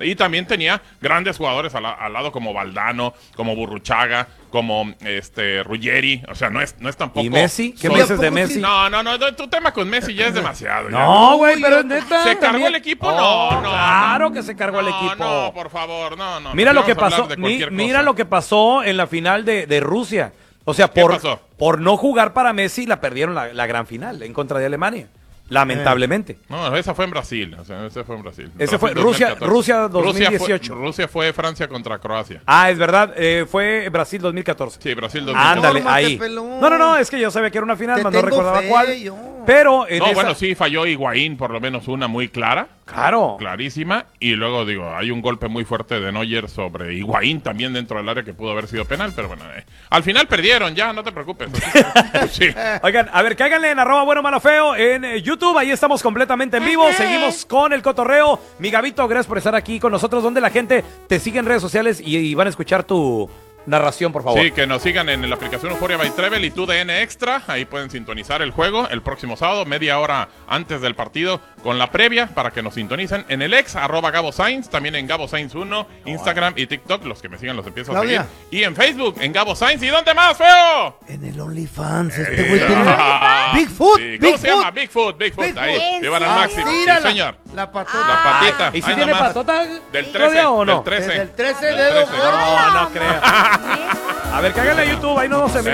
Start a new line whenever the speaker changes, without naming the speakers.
Y también tenía grandes jugadores al lado como Valdano, como Burruchaga, como Ruggeri. O sea, no es tampoco...
¿Y Messi? ¿Qué
solo-
me dices de Messi?
No, tu tema con Messi ya es demasiado. ya.
No, güey, pero es neta.
¿Se cargó
también.
el equipo?
Oh,
No.
Claro que se cargó el equipo.
No, por favor, no.
Mira lo que
Vamos a hablar
pasó,
de cualquier
mira
cosa.
lo que pasó en la final de Rusia. O sea,
¿Qué pasó?
por no jugar para Messi, la perdieron la gran final en contra de Alemania. Lamentablemente.
No, esa fue en Brasil. O sea, esa fue en Brasil.
Ese fue
Brasil
Rusia
2014.
2018.
Rusia fue Francia contra Croacia.
Ah, es verdad, fue Brasil 2014.
Sí, Brasil 2014.
Ándale,
Fórmate,
ahí.
pelón.
No, es que yo sabía que era una final,
Te
mas no
tengo
recordaba
fe,
cuál.
yo.
Pero en
No,
esa...
bueno, sí falló Higuaín, por lo menos una muy clara.
Claro.
Clarísima. Y luego, hay un golpe muy fuerte de Neuer sobre Higuaín también dentro del área que pudo haber sido penal. Pero bueno, al final perdieron, ya, no te preocupes. Pues sí.
Oigan, a ver, cáiganle en @bueno malo feo en YouTube, ahí estamos completamente en vivo, seguimos con el cotorreo. Mi Gabito, gracias por estar aquí con nosotros, donde la gente te sigue en redes sociales y van a escuchar tu narración, por favor.
Sí, que nos sigan en la aplicación Euphoria by Trevel y TUDN Extra. Ahí pueden sintonizar el juego el próximo sábado, media hora antes del partido, con la previa para que nos sintonicen en el ex @GaboSainz, también en GaboSainz1, Instagram y TikTok. Los que me sigan los empiezo a
Claudia.
seguir. Y en Facebook, en GaboSainz. ¿Y dónde más, feo?
En el OnlyFans, este güey tiene... Bigfoot,
Sí, ¿cómo se llama?
Bigfoot.
Bigfoot. Ahí,
Bigfoot.
vivan al
Ah,
máximo. Sí,
mírala.
señor.
La patota.
La patita.
¿Y si
Ahí
tiene
nomás.
patota?
Del
Claudia,
13.
o no?
Del 13.
Desde el 13
Del
dedo
13.
gordo.
No creo. A ver, cáiganle a YouTube, ahí no se